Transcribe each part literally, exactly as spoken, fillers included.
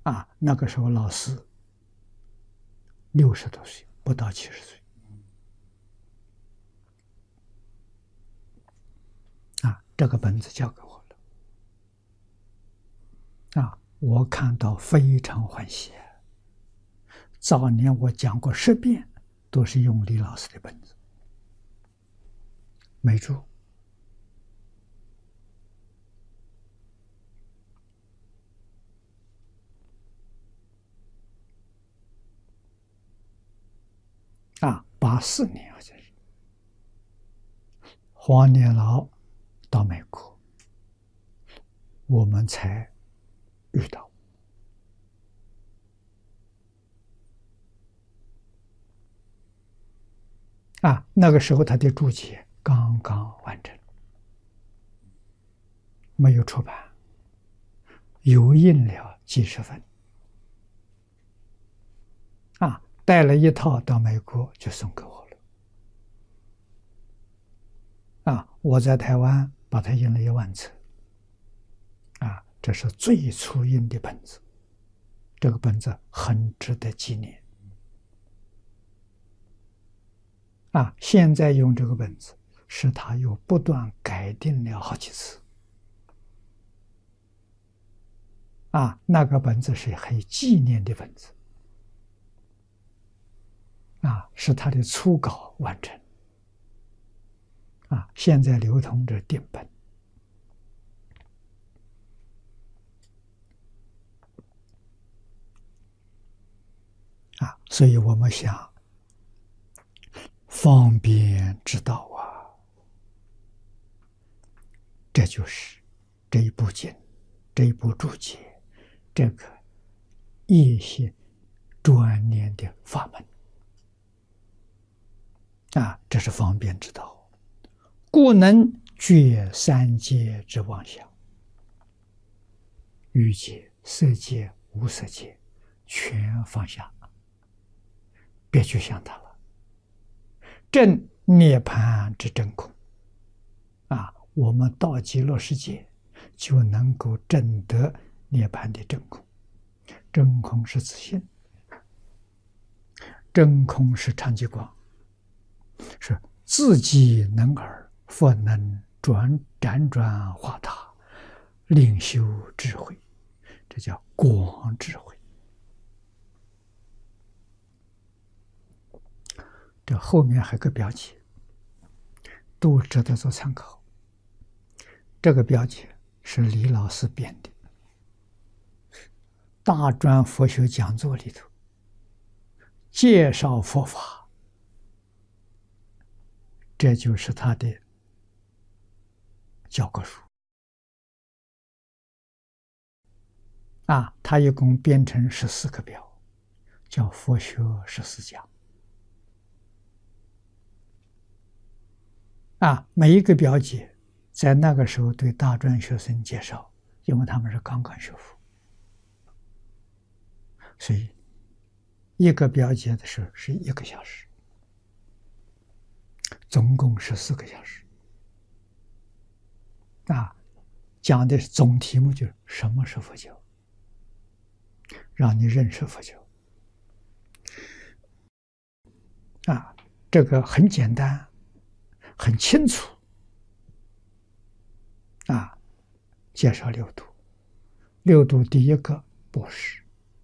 啊，那个时候老师六十多岁，不到七十岁。啊，这个本子交给我了。啊，我看到非常欢喜。早年我讲过十遍，都是用李老师的本子，没注。啊，八四年好像是黄年老到美国，我们才遇到。啊，那个时候他的注解刚刚完成，没有出版，油印了几十份。啊，带了一套到美国就送给我了。啊，我在台湾把它印了一万册。啊，这是最初印的本子，这个本子很值得纪念。啊，现在用这个本子，是他又不断改订了好几次。啊，那个本子是很纪念的本子。啊，是他的初稿完成。啊，现在流通着定本。啊，所以我们想方便知道啊，这就是这一部经，这一部注解，这个一些专念的法门。啊，这是方便知道，故能绝三界之妄想，欲界、色界、无色界，全放下，别去想它了。证涅槃之真空。啊，我们到极乐世界就能够证得涅槃的真空。真空是自性，真空是常寂光。是自己能尔，佛能转辗转化他，令修智慧，这叫光智慧。这后面还有个标解，都值得做参考。这个标解是李老师编的，大专佛学讲座里头介绍佛法。这就是他的教科书。啊，他一共编成十四个表，叫《佛学十四讲》。啊，每一个表解在那个时候对大专学生介绍，因为他们是刚刚学佛，所以一个表解的时候是一个小时。总共十四个小时。啊，讲的总题目就是什么是佛教，让你认识佛教。啊，这个很简单，很清楚。啊，介绍六度，六度第一个布施，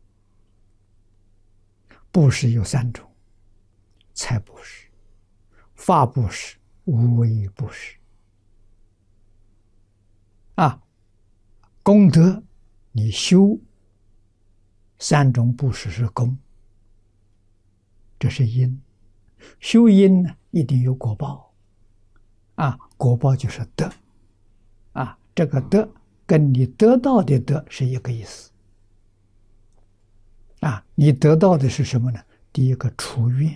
布施有三种：财布施、法布施、无为布施。啊，功德你修三种布施是功，这是因。修因呢，一定有果报。啊，果报就是德。啊，这个德跟你得到的德是一个意思。啊，你得到的是什么呢？第一个除愿。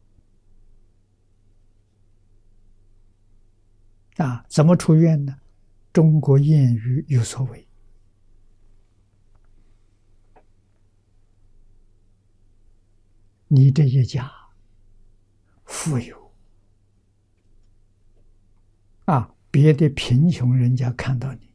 啊，怎么除愿呢？中国谚语有所谓：你这一家富有，啊，别的贫穷人家看到你，